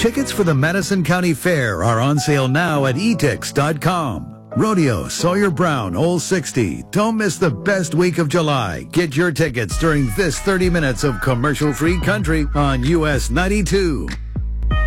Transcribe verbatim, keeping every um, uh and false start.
Tickets for the Madison County Fair are on sale now at e tix dot com. Rodeo, Sawyer Brown, Old sixty. Don't miss the best week of July. Get your tickets during this thirty minutes of commercial-free country on U S ninety-two.